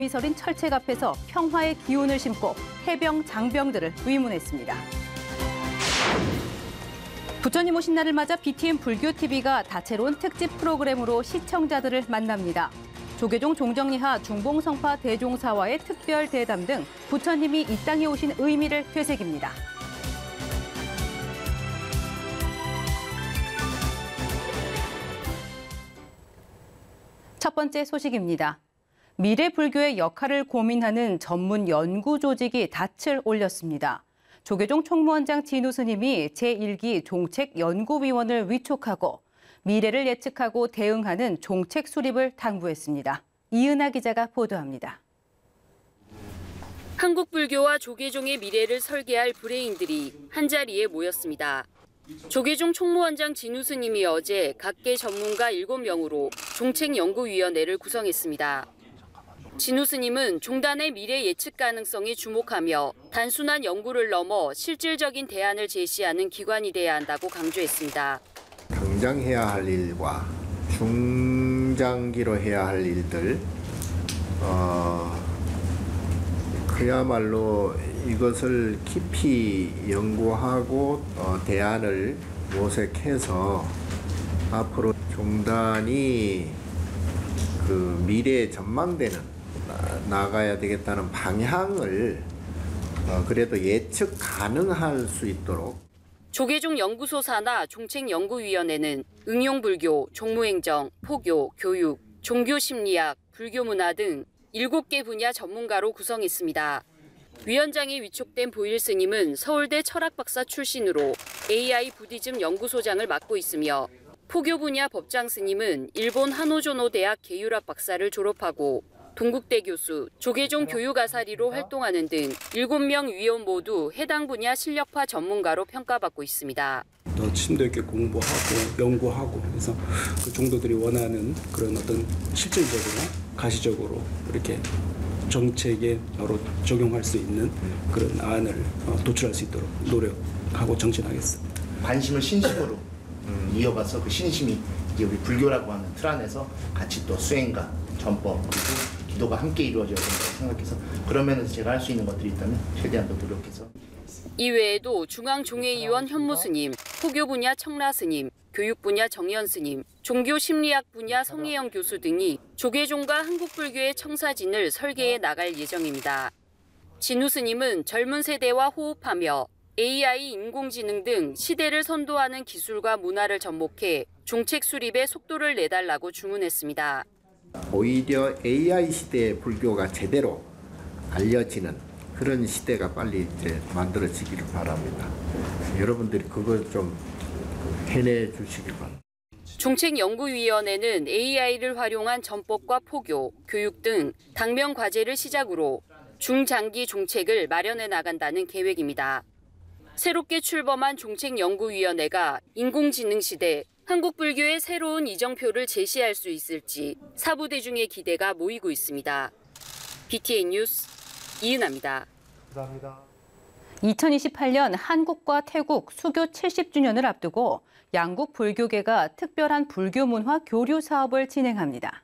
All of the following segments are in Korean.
미설인 철책 앞에서 평화의 기운을 심고 해병 장병들을 위문했습니다. 부처님 오신 날을 맞아 BTN 불교TV가 다채로운 특집 프로그램으로 시청자들을 만납니다. 조계종 종정리하 중봉성파 대종사와의 특별 대담 등 부처님이 이 땅에 오신 의미를 되새깁니다. 첫 번째 소식입니다. 미래 불교의 역할을 고민하는 전문 연구 조직이 닻을 올렸습니다. 조계종 총무원장 진우 스님이 제1기 종책연구위원을 위촉하고 미래를 예측하고 대응하는 종책 수립을 당부했습니다. 이은하 기자가 보도합니다. 한국 불교와 조계종의 미래를 설계할 브레인들이 한자리에 모였습니다. 조계종 총무원장 진우 스님이 어제 각계 전문가 7명으로 종책연구위원회를 구성했습니다. 진우 스님은 종단의 미래 예측 가능성에 주목하며 단순한 연구를 넘어 실질적인 대안을 제시하는 기관이 돼야 한다고 강조했습니다. 당장 해야 할 일과 중장기로 해야 할 일들, 그야말로 이것을 깊이 연구하고 대안을 모색해서 앞으로 종단이 그 미래에 전망되는 나가야 되겠다는 방향을 그래도 예측 가능할 수 있도록. 조계종 연구소 산하 종책연구위원회는 응용불교, 종무행정, 포교, 교육, 종교심리학, 불교문화 등 7개 분야 전문가로 구성했습니다. 위원장에 위촉된 보일 스님은 서울대 철학박사 출신으로 AI 부디즘 연구소장을 맡고 있으며 포교 분야 법장 스님은 일본 하노조노 대학 계율학 박사를 졸업하고 동국대 교수, 조계종 교육아사리로 활동하는 등 7명 위원 모두 해당 분야 실력파 전문가로 평가받고 있습니다. 더 심도 있게 공부하고 연구하고 그래서 그 종도들이 원하는 그런 어떤 실질적으로 가시적으로 이렇게 정책에 바로 적용할 수 있는 그런 안을 도출할 수 있도록 노력하고 정진하겠습니다. 관심을 신심으로 이어가서 그 신심이 우리 불교라고 하는 틀 안에서 같이 또 수행과 전법 그리고 기도가 함께 이루어져야 된다고 생각해서 그러면 제가 할 수 있는 것들이 있다면 최대한 더 노력해서. 이외에도 중앙종회의원 현무 스님, 포교 분야 청라 스님, 교육 분야 정연 스님, 종교심리학 분야 성혜영 교수 등이 조계종과 한국불교의 청사진을 설계해 나갈 예정입니다. 진우 스님은 젊은 세대와 호흡하며 AI, 인공지능 등 시대를 선도하는 기술과 문화를 접목해 종책 수립에 속도를 내달라고 주문했습니다. 오히려 AI 시대의 불교가 제대로 알려지는 그런 시대가 빨리 이제 만들어지기를 바랍니다. 여러분들이 그걸 좀 해내 주시길 바랍니다. 종책연구위원회는 AI를 활용한 전법과 포교, 교육 등 당면 과제를 시작으로 중장기 종책을 마련해 나간다는 계획입니다. 새롭게 출범한 종책연구위원회가 인공지능 시대 한국불교의 새로운 이정표를 제시할 수 있을지 사부대중의 기대가 모이고 있습니다. BTN 뉴스 이은하입니다. 감사합니다. 2028년 한국과 태국 수교 70주년을 앞두고 양국 불교계가 특별한 불교문화 교류 사업을 진행합니다.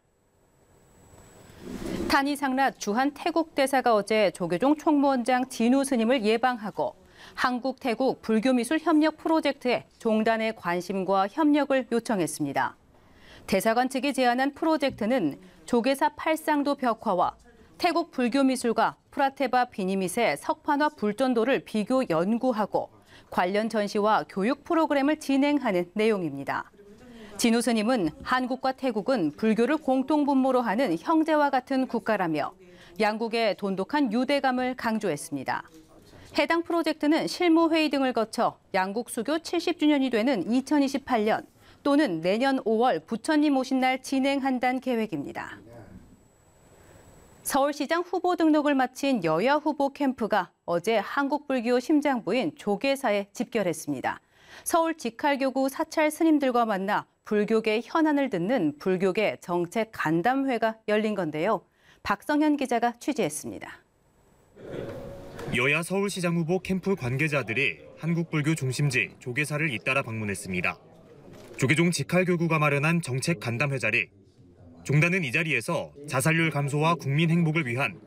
탄이상랏 주한 태국 대사가 어제 조계종 총무원장 진우 스님을 예방하고 한국 태국 불교미술 협력 프로젝트에 종단의 관심과 협력을 요청했습니다. 대사관 측이 제안한 프로젝트는 조계사 팔상도 벽화와 태국 불교미술가 프라테바 비니밋의 석판화 불전도를 비교 연구하고 관련 전시와 교육 프로그램을 진행하는 내용입니다. 진우 스님은 한국과 태국은 불교를 공통분모로 하는 형제와 같은 국가라며 양국의 돈독한 유대감을 강조했습니다. 해당 프로젝트는 실무회의 등을 거쳐 양국 수교 70주년이 되는 2028년 또는 내년 5월 부처님 오신 날 진행한다는 계획입니다. 서울시장 후보 등록을 마친 여야 후보 캠프가 어제 한국불교 심장부인 조계사에 집결했습니다. 서울 직할교구 사찰 스님들과 만나 불교계 현안을 듣는 불교계 정책 간담회가 열린 건데요. 박성현 기자가 취재했습니다. 여야 서울시장 후보 캠프 관계자들이 한국불교 중심지 조계사를 잇따라 방문했습니다. 조계종 직할교구가 마련한 정책 간담회 자리. 종단은 이 자리에서 자살률 감소와 국민 행복을 위한